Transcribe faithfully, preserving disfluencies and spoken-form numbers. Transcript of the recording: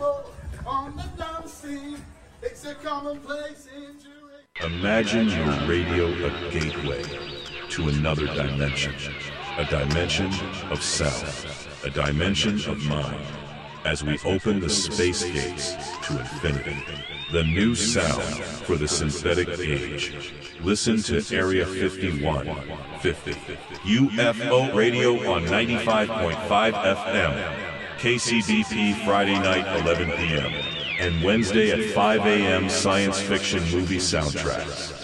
people on the dance scene. It's a commonplace injury. Imagine your radio a gateway to another dimension. A dimension of sound. A dimension of mind. As we open the space gates to infinity. The new sound for the synthetic age. Listen to Area fifty-one fifty. U F O Radio on ninety-five point five F M. K C B P Friday night eleven p m and Wednesday at five a m science fiction movie soundtracks.